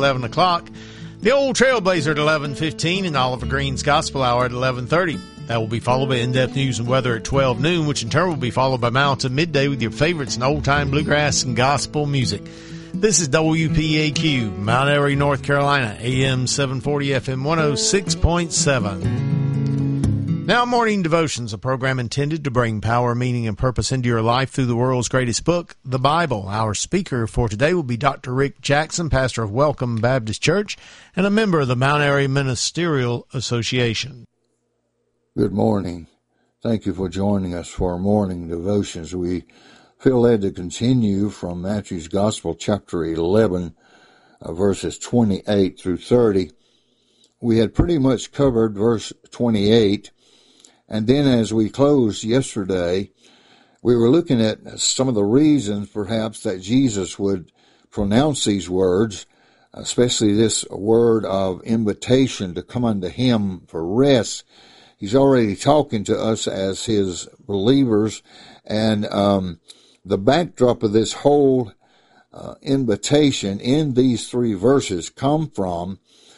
11 o'clock. The Old Trailblazer at 11:15 and Oliver Green's Gospel Hour at 11:30. That will be followed by in-depth news and weather at 12 noon, which in turn will be followed by Mountain Midday with your favorites in old-time bluegrass and gospel music. This is WPAQ, Mount Airy, North Carolina, AM 740, FM 106.7. Now, Morning Devotions, a program intended to bring power, meaning, and purpose into your life through the world's greatest book, the Bible. Our speaker for today will be Dr. Rick Jackson, pastor of Welcome Baptist Church and a member of the Mount Airy Ministerial Association. Good morning. Thank you for joining us for our morning devotions. We feel led to continue from Matthew's Gospel, chapter 11, verses 28 through 30. We had pretty much covered verse 28, and then as we closed yesterday, we were looking at some of the reasons perhaps that Jesus would pronounce these words, especially this word of invitation to come unto him for rest. He's already talking to us as his believers, and the backdrop of this whole invitation in these three verses come from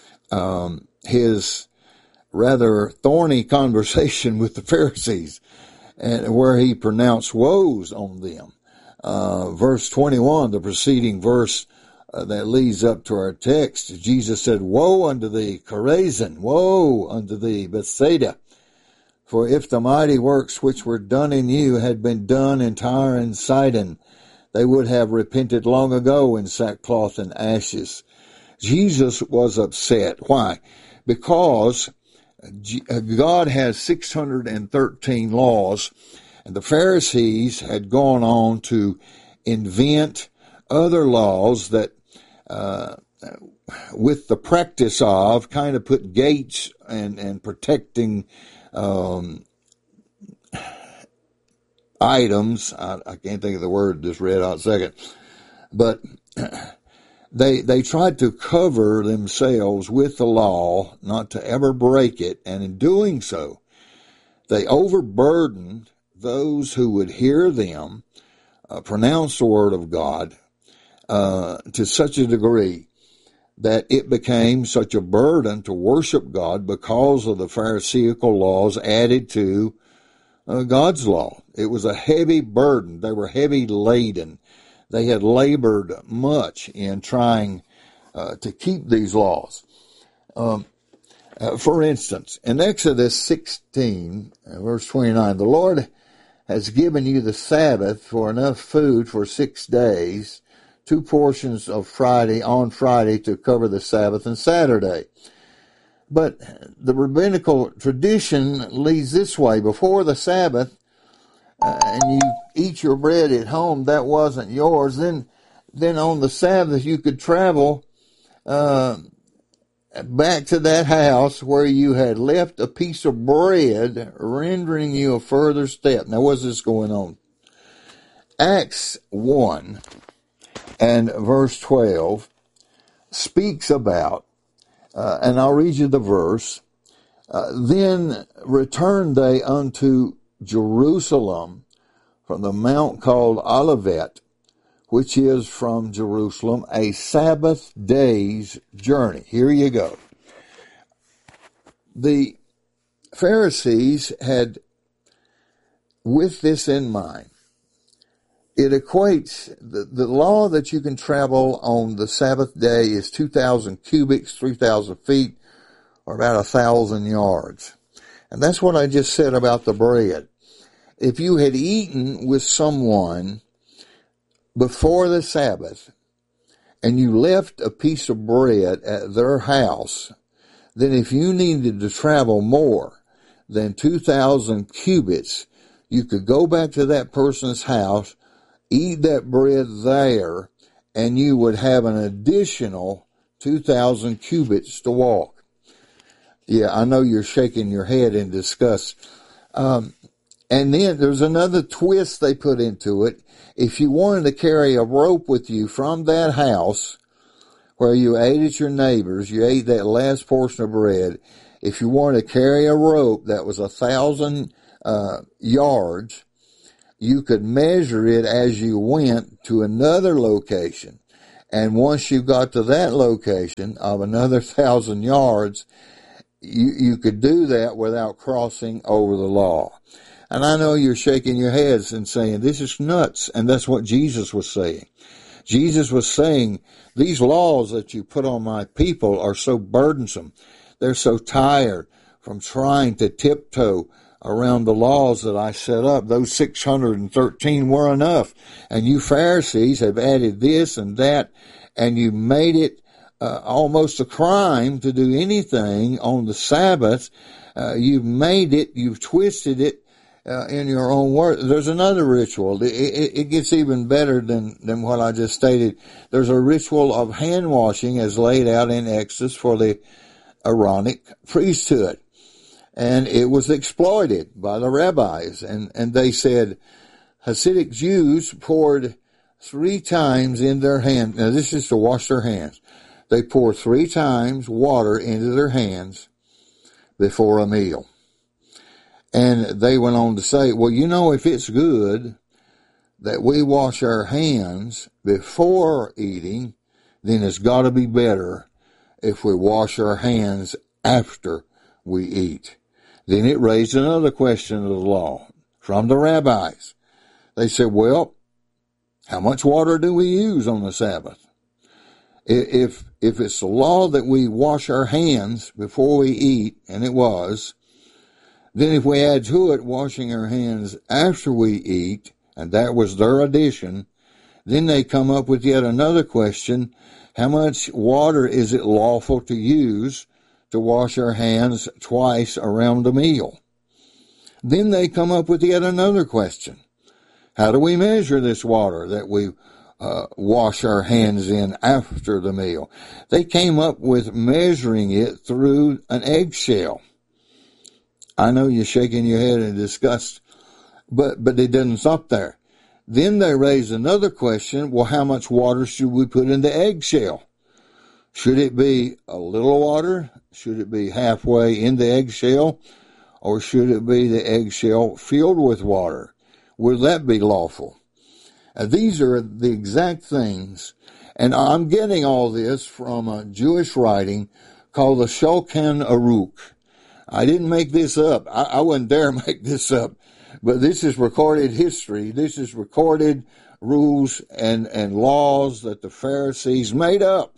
his rather thorny conversation with the Pharisees, and where he pronounced woes on them. Verse 21, the preceding verse that leads up to our text, Jesus said, "Woe unto thee, Chorazin! Woe unto thee, Bethsaida! For if the mighty works which were done in you had been done in Tyre and Sidon, they would have repented long ago in sackcloth and ashes." Jesus was upset. Why? Because God has 613 laws, and the Pharisees had gone on to invent other laws that, with the practice of, kind of put gates and protecting items. I can't think of the word just read out a second, but they tried to cover themselves with the law, not to ever break it, and in doing so, they overburdened those who would hear them pronounce the word of God to such a degree that it became such a burden to worship God because of the Pharisaical laws added to God's law. It was a heavy burden. They were heavy laden. They had labored much in trying to keep these laws. For instance, in Exodus 16, verse 29, the Lord has given you the Sabbath for enough food for 6 days, 2 portions of on Friday to cover the Sabbath and Saturday. But the rabbinical tradition leads this way. Before the Sabbath, and you eat your bread at home, that wasn't yours. Then on the Sabbath, you could travel back to that house where you had left a piece of bread, rendering you a further step. Now, what's this going on? Acts 1 and verse 12 speaks about, and I'll read you the verse, then returned they unto Jerusalem from the mount called Olivet, which is from Jerusalem a Sabbath day's journey. Here you go. The Pharisees had, with this in mind, it equates, the law that you can travel on the Sabbath day is 2,000 cubits, 3,000 feet, or about 1,000 yards. And that's what I just said about the bread. If you had eaten with someone before the Sabbath, and you left a piece of bread at their house, then if you needed to travel more than 2,000 cubits, you could go back to that person's house, eat that bread there, and you would have an additional 2,000 cubits to walk. Yeah, I know you're shaking your head in disgust. And then there's another twist they put into it. If you wanted to carry a rope with you from that house where you ate at your neighbor's, you ate that last portion of bread, if you wanted to carry a rope that was 1,000 yards, you could measure it as you went to another location. And once you got to that location of another 1,000 yards, you could do that without crossing over the law. And I know you're shaking your heads and saying, this is nuts. And that's what Jesus was saying. Jesus was saying, these laws that you put on my people are so burdensome. They're so tired from trying to tiptoe around the laws that I set up. Those 613 were enough. And you Pharisees have added this and that, and you made it almost a crime to do anything on the Sabbath. You've made it, you've twisted it in your own words. There's another ritual. It gets even better than what I just stated. There's a ritual of hand washing as laid out in Exodus for the Aaronic priesthood. And it was exploited by the rabbis. And they said Hasidic Jews poured 3 times in their hand. Now this is to wash their hands. They pour 3 times water into their hands before a meal. And they went on to say, well, you know, if it's good that we wash our hands before eating, then it's got to be better if we wash our hands after we eat. Then it raised another question of the law from the rabbis. They said, well, how much water do we use on the Sabbath? If it's the law that we wash our hands before we eat, and it was, then if we add to it washing our hands after we eat, and that was their addition, then they come up with yet another question. How much water is it lawful to use to wash our hands twice around a meal? Then they come up with yet another question. How do we measure this water that we wash our hands in after the meal? They came up with measuring it through an eggshell. I know you're shaking your head in disgust, but it didn't stop there. Then they raised another question. Well, how much water should we put in the eggshell? Should it be a little water? Should it be halfway in the eggshell? Or should it be the eggshell filled with water? Would that be lawful? These are the exact things. And I'm getting all this from a Jewish writing called the Shulchan Aruch. I didn't make this up. I wouldn't dare make this up. But this is recorded history. This is recorded rules and laws that the Pharisees made up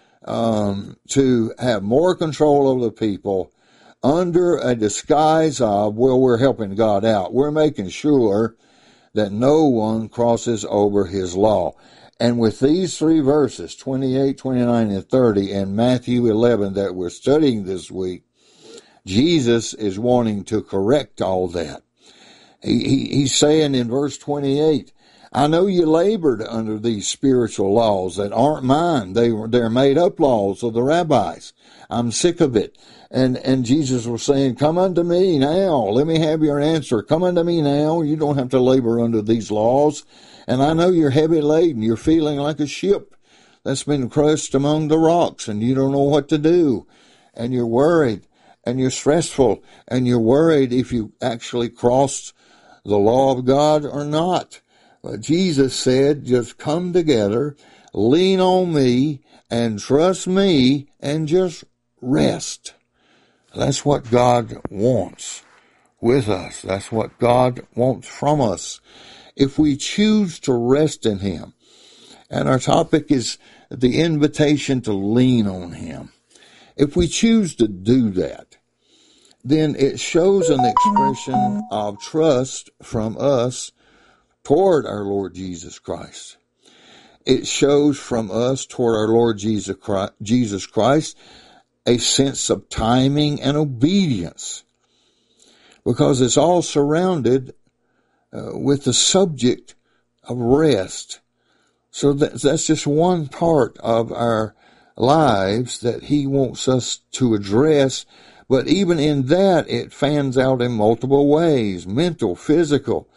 to have more control over the people under a disguise of, well, we're helping God out. We're making sure that no one crosses over his law. And with these 3 verses, 28, 29, and 30, and Matthew 11 that we're studying this week, Jesus is wanting to correct all that. He's saying in verse 28, I know you labored under these spiritual laws that aren't mine. They're made up laws of the rabbis. I'm sick of it. And Jesus was saying, come unto me now. Let me have your answer. Come unto me now. You don't have to labor under these laws. And I know you're heavy laden. You're feeling like a ship that's been crushed among the rocks, and you don't know what to do. And you're worried, and you're stressful, and you're worried if you actually crossed the law of God or not. But Jesus said, just come together, lean on me, and trust me, and just rest. That's what God wants with us. That's what God wants from us. If we choose to rest in Him, and our topic is the invitation to lean on Him. If we choose to do that, then it shows an expression of trust from us toward our Lord Jesus Christ. It shows from us toward our Lord Jesus Christ a sense of timing and obedience, because it's all surrounded with the subject of rest. So that's just one part of our lives that He wants us to address. But even in that, it fans out in multiple ways: mental, physical,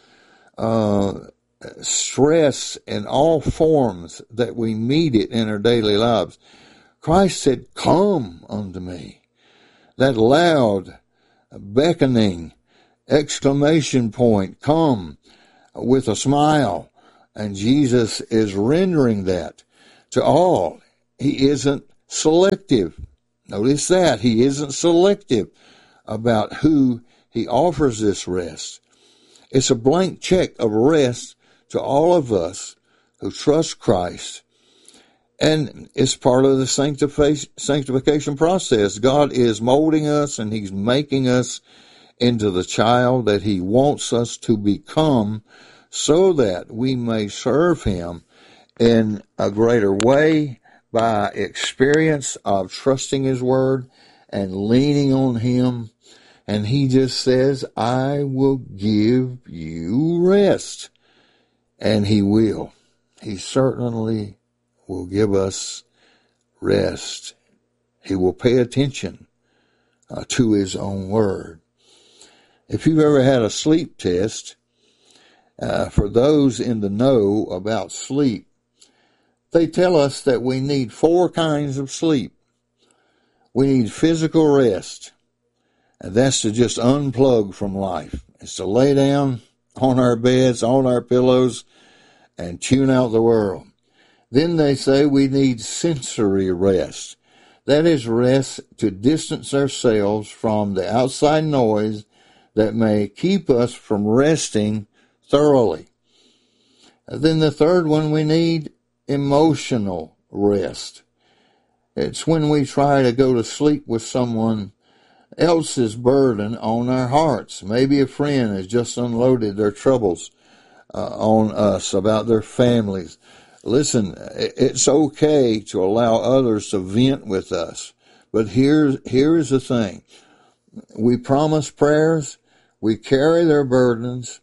stress in all forms that we meet it in our daily lives. Christ said, come unto me. That loud, beckoning exclamation point, come, with a smile. And Jesus is rendering that to all. He isn't selective. Notice that. He isn't selective about who he offers this rest. It's a blank check of rest to all of us who trust Christ. And it's part of the sanctification process. God is molding us and he's making us into the child that he wants us to become so that we may serve him in a greater way by experience of trusting his word and leaning on him. And he just says, I will give you rest. And he will. He certainly will give us rest. He will pay attention to his own word. If you've ever had a sleep test, for those in the know about sleep, they tell us that we need 4 kinds of sleep. We need physical rest, and that's to just unplug from life. It's to lay down on our beds, on our pillows, and tune out the world. Then they say we need sensory rest. That is rest to distance ourselves from the outside noise that may keep us from resting thoroughly. And then the third one, we need emotional rest. It's when we try to go to sleep with someone else's burden on our hearts. Maybe a friend has just unloaded their troubles on us about their families. Listen, it's okay to allow others to vent with us. But here is the thing. We promise prayers. We carry their burdens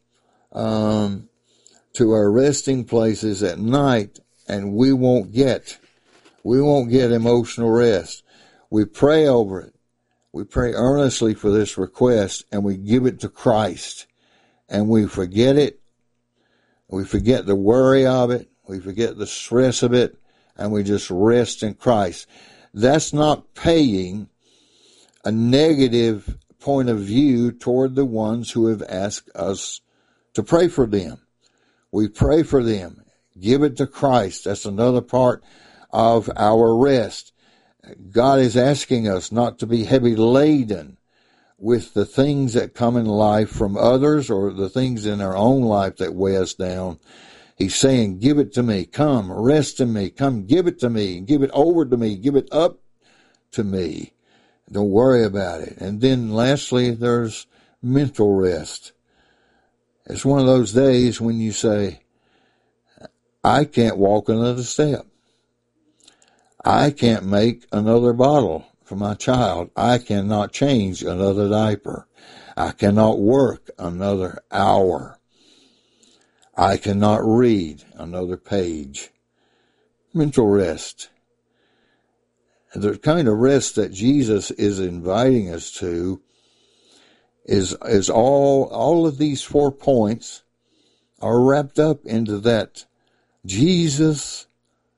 to our resting places at night, and we won't get emotional rest. We pray over it. We pray earnestly for this request, and we give it to Christ. And we forget it. We forget the worry of it. We forget the stress of it, and we just rest in Christ. That's not paying a negative point of view toward the ones who have asked us to pray for them. We pray for them. Give it to Christ. That's another part of our rest. God is asking us not to be heavy laden with the things that come in life from others or the things in our own life that weigh us down. He's saying, give it to me. Come, rest in me. Come, give it to me. Give it over to me. Give it up to me. Don't worry about it. And then lastly, there's mental rest. It's one of those days when you say, I can't walk another step. I can't make another bottle for my child. I cannot change another diaper. I cannot work another hour. I cannot read another page. Mental rest. The kind of rest that Jesus is inviting us to is all of these 4 points are wrapped up into that Jesus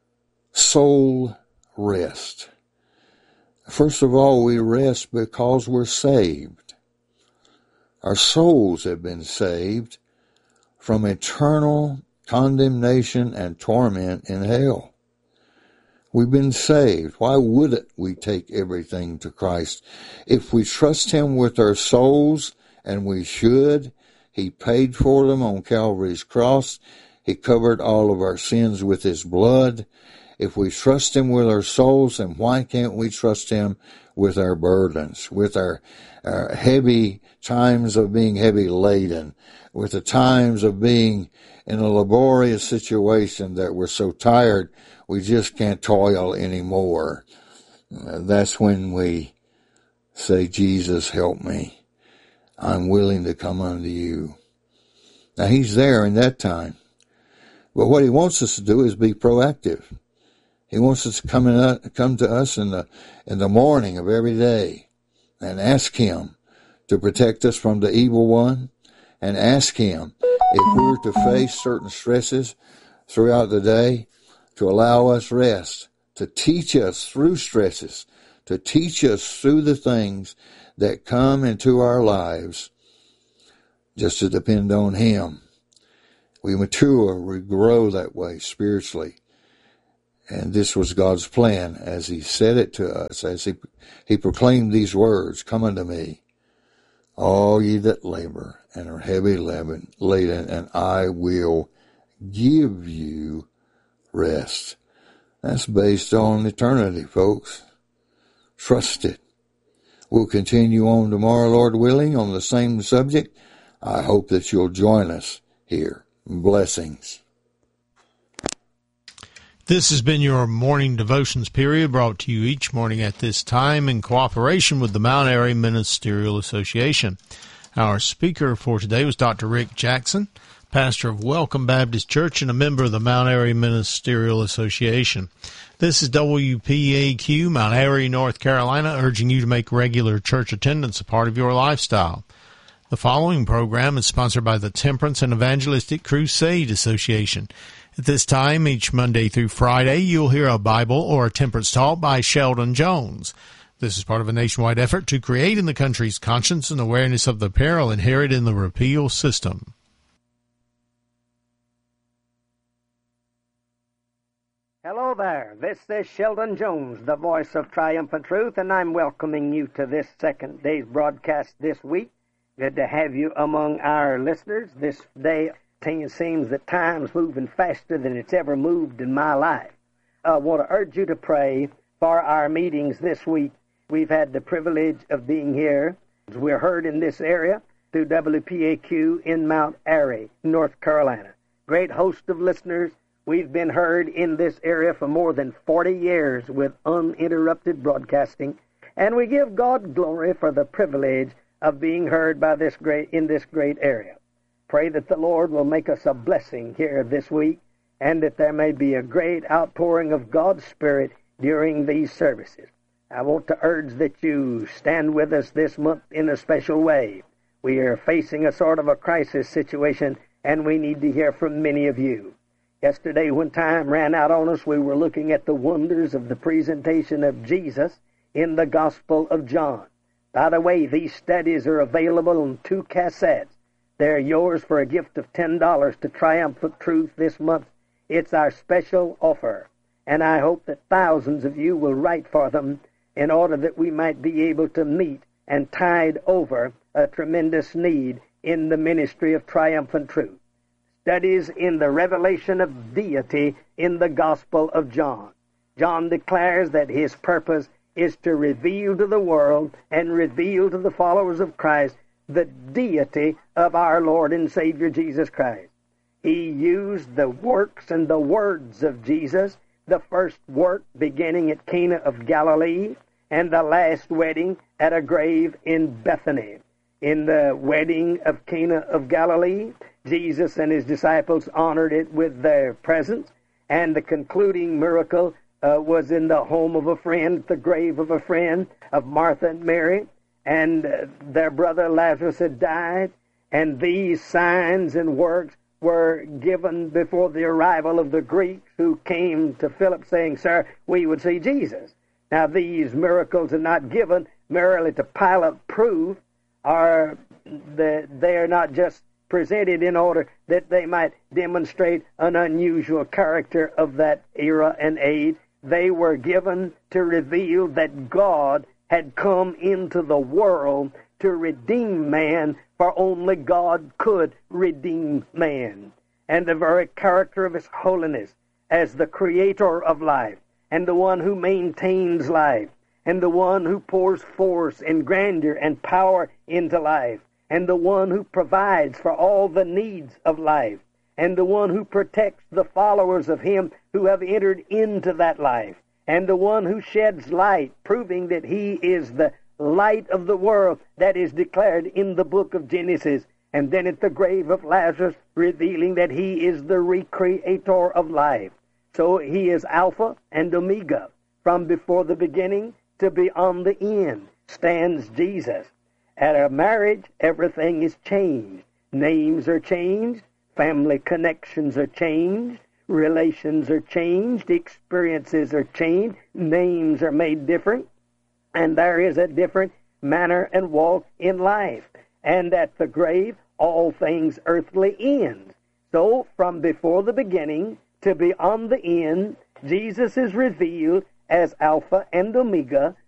soul rest. First of all, we rest because we're saved. Our souls have been saved from eternal condemnation and torment in hell. We've been saved. Why wouldn't we take everything to Christ? If we trust him with our souls, and we should, he paid for them on Calvary's cross. He covered all of our sins with his blood. If we trust him with our souls, then why can't we trust him with our burdens, with our heavy times of being heavy laden, with the times of being in a laborious situation that we're so tired we just can't toil anymore? That's when we say, Jesus, help me. I'm willing to come unto you. Now, he's there in that time. But what he wants us to do is be proactive. He wants us to come to us in the morning of every day and ask him to protect us from the evil one, and ask him if we were to face certain stresses throughout the day to allow us rest, to teach us through stresses, to teach us through the things that come into our lives, just to depend on him. We mature, we grow that way spiritually. And this was God's plan as he said it to us, as he proclaimed these words, "Come unto me, all ye that labor and are heavy laden, and I will give you rest." That's based on eternity, folks. Trust it. We'll continue on tomorrow, Lord willing, on the same subject. I hope that you'll join us here. Blessings. This has been your morning devotions period, brought to you each morning at this time in cooperation with the Mount Airy Ministerial Association. Our speaker for today was Dr. Rick Jackson, pastor of Welcome Baptist Church and a member of the Mount Airy Ministerial Association. This is WPAQ, Mount Airy, North Carolina, urging you to make regular church attendance a part of your lifestyle. The following program is sponsored by the Temperance and Evangelistic Crusade Association. At this time, each Monday through Friday, you'll hear a Bible or a temperance talk by Sheldon Jones. This is part of a nationwide effort to create in the country's conscience and awareness of the peril inherent in the repeal system. Hello there, this is Sheldon Jones, the voice of Triumphant Truth, and I'm welcoming you to this second day's broadcast this week. Good to have you among our listeners. This day, it seems that time's moving faster than it's ever moved in my life. I want to urge you to pray for our meetings this week. We've had the privilege of being here. We're heard in this area through WPAQ in Mount Airy, North Carolina. Great host of listeners. We've been heard in this area for more than 40 years with uninterrupted broadcasting, and we give God glory for the privilege of being heard by in this great area. Pray that the Lord will make us a blessing here this week, and that there may be a great outpouring of God's Spirit during these services. I want to urge that you stand with us this month in a special way. We are facing a sort of a crisis situation, and we need to hear from many of you. Yesterday, when time ran out on us, we were looking at the wonders of the presentation of Jesus in the Gospel of John. By the way, these studies are available on 2 cassettes. They're yours for a gift of $10 to Triumphant Truth this month. It's our special offer, and I hope that thousands of you will write for them in order that we might be able to meet and tide over a tremendous need in the ministry of Triumphant Truth. Studies in the revelation of deity in the Gospel of John. John declares that his purpose is to reveal to the world and reveal to the followers of Christ the deity of our Lord and Savior Jesus Christ. He used the works and the words of Jesus, the first work beginning at Cana of Galilee and the last wedding at a grave in Bethany. In the wedding of Cana of Galilee, Jesus and his disciples honored it with their presence, and the concluding miracle was in the home of a friend, the grave of a friend of Martha and Mary, and their brother Lazarus had died, and these signs and works were given before the arrival of the Greeks who came to Philip saying, "Sir, we would see Jesus." Now, these miracles are not given merely to pile up proof, or they are not just presented in order that they might demonstrate an unusual character of that era and age. They were given to reveal that God had come into the world to redeem man, for only God could redeem man. And the very character of his holiness as the creator of life, and the one who maintains life, and the one who pours force and grandeur and power into life, and the one who provides for all the needs of life, and the one who protects the followers of him who have entered into that life, and the one who sheds light, proving that he is the light of the world that is declared in the book of Genesis, and then at the grave of Lazarus, revealing that he is the recreator of life. So he is Alpha and Omega. From before the beginning to beyond the end stands Jesus. At a marriage, everything is changed. Names are changed. Family connections are changed. Relations are changed. Experiences are changed. Names are made different. And there is a different manner and walk in life. And at the grave, all things earthly end. So from before the beginning to beyond the end, Jesus is revealed as Alpha and Omega,